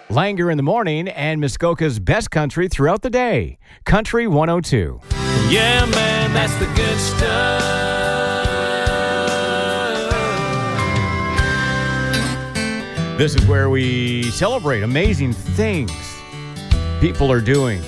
Langer in the morning, and Muskoka's best country throughout the day. Country 102. Yeah, man, that's the good stuff. This is where we celebrate amazing things people are doing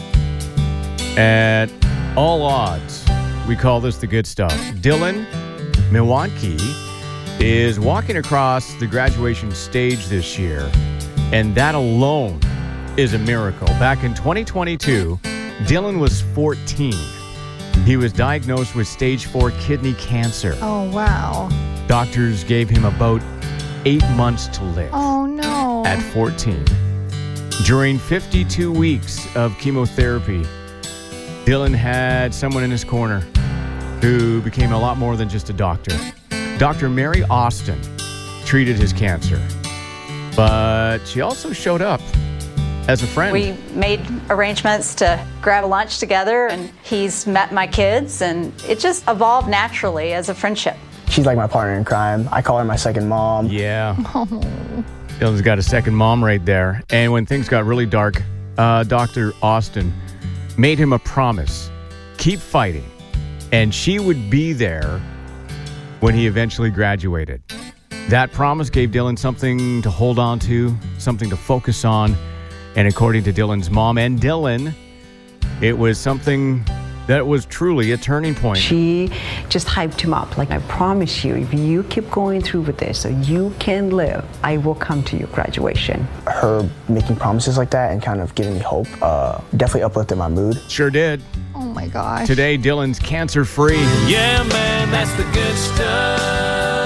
at all odds. We call this the good stuff. Dylan Milwaukee is walking across the graduation stage this year, and that alone is a miracle. Back in 2022, Dylan was 14. He was diagnosed with stage 4 kidney cancer. Oh, wow. Doctors gave him about 8 months to live. Oh, no. At 14. During 52 weeks of chemotherapy, Dylan had someone in his corner who became a lot more than just a doctor. Dr. Mary Austin treated his cancer, but she also showed up as a friend. We made arrangements to grab a lunch together, and he's met my kids, and it just evolved naturally as a friendship. She's like my partner in crime. I call her my second mom. Yeah. Dylan's got a second mom right there. And when things got really dark, Dr. Austin made him a promise. Keep fighting. And she would be there when he eventually graduated. That promise gave Dylan something to hold on to, something to focus on. And according to Dylan's mom and Dylan, it was something that was truly a turning point. She just hyped him up. Like, I promise you, if you keep going through with this so you can live, I will come to your graduation. Her making promises like that and kind of giving me hope definitely uplifted my mood. Sure did. Oh, my gosh. Today, Dylan's cancer-free. Yeah, man, that's the good stuff.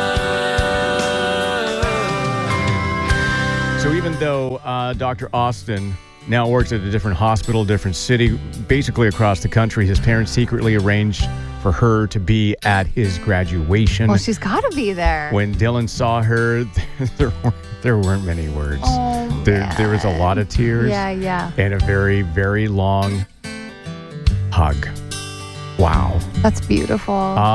So even though Dr. Austin now works at a different hospital, different city, basically across the country, his parents secretly arranged for her to be at his graduation. Well, she's got to be there. When Dylan saw her, there weren't many words. Oh, there was a lot of tears. Yeah. And a very, very long hug. Wow. That's beautiful.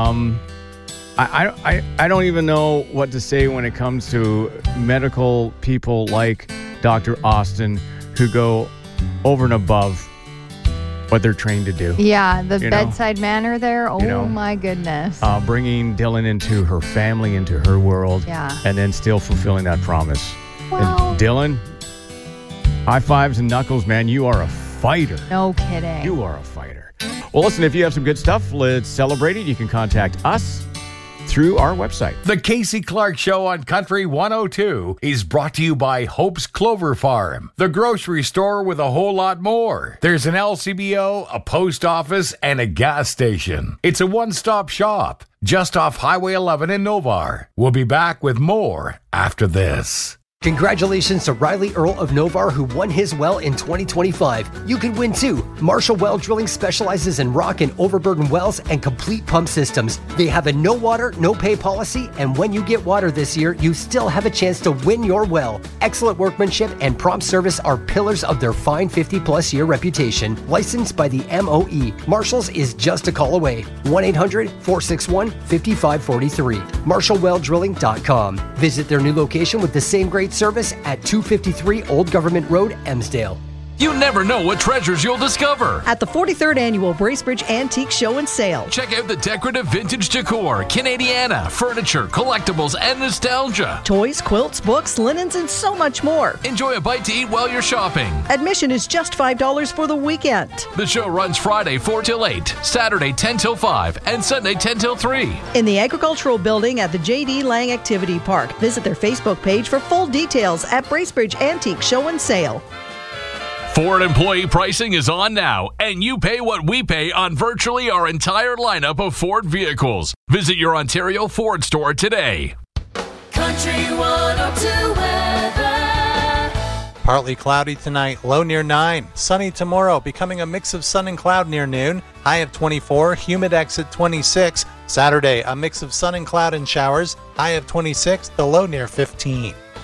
I don't even know what to say when it comes to medical people like Dr. Austin who go over and above what they're trained to do. Yeah, the bedside manner there. Oh, know, my goodness. Bringing Dylan into her family, into her world. Yeah. And then still fulfilling that promise. Wow. And Dylan, high fives and knuckles, man. You are a fighter. No kidding. You are a fighter. Well, listen, if you have some good stuff, let's celebrate it. You can contact us through our website. The Casey Clark Show on Country 102 is brought to you by Hope's Clover Farm, the grocery store with a whole lot more. There's an LCBO, a post office, and a gas station. It's a one-stop shop just off Highway 11 in Novar. We'll be back with more after this. Congratulations to Riley Earl of Novar, who won his well in 2025. You could win too. Marshall Well Drilling specializes in rock and overburden wells and complete pump systems. They have a no water, no pay policy, and when you get water this year, you still have a chance to win your well. Excellent workmanship and prompt service are pillars of their fine 50-plus year reputation. Licensed by the MOE, Marshall's is just a call away. 1-800-461-5543. MarshallWellDrilling.com. Visit their new location with the same great service at 253 Old Government Road, Emsdale. You never know what treasures you'll discover at the 43rd Annual Bracebridge Antique Show and Sale. Check out the decorative vintage decor, Canadiana, furniture, collectibles, and nostalgia. Toys, quilts, books, linens, and so much more. Enjoy a bite to eat while you're shopping. Admission is just $5 for the weekend. The show runs Friday 4 till 8, Saturday 10 till 5, and Sunday 10 till 3. In the Agricultural Building at the J.D. Lang Activity Park. Visit their Facebook page for full details at Bracebridge Antique Show and Sale. Ford employee pricing is on now, and you pay what we pay on virtually our entire lineup of Ford vehicles. Visit your Ontario Ford store today. Country 102 weather. Partly cloudy tonight, low near 9. Sunny tomorrow, becoming a mix of sun and cloud near noon. High of 24, Humidex at 26. Saturday, a mix of sun and cloud and showers. High of 26, the low near 15.